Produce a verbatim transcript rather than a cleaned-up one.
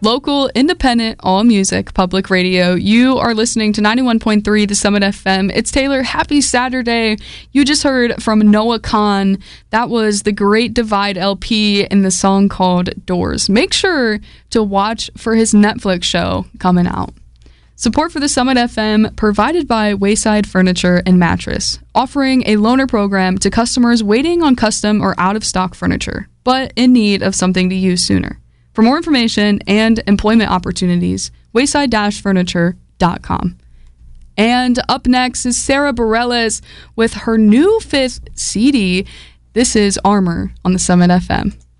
Local, independent, all music, public radio. You are listening to ninety-one point three The Summit F M. It's Taylor. Happy Saturday. You just heard from Noah Kahan. That was the Great Divide L P in the song called Doors. Make sure to watch for his Netflix show coming out. Support for the Summit F M provided by Wayside Furniture and Mattress, offering a loaner program to customers waiting on custom or out-of-stock furniture, but in need of something to use sooner. For more information and employment opportunities, wayside furniture dot com. And up next is Sarah Bareilles with her new fifth C D. This is Armor on the Summit F M.